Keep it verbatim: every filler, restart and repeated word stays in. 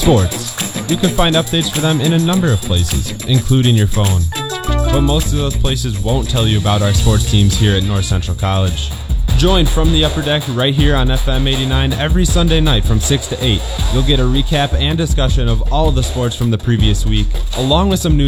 Sports. You can find updates for them in a number of places, including your phone. But most of those places won't tell you about our sports teams here at North Central College. Join From the Upper Deck right here on F M eighty-nine every Sunday night from six to eight. You'll get a recap and discussion of all of the sports from the previous week, along with some news